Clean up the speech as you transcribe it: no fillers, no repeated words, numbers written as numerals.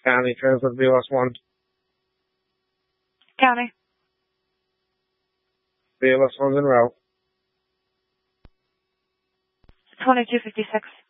County, transit BLS1. County. BLS1's en route. 2256.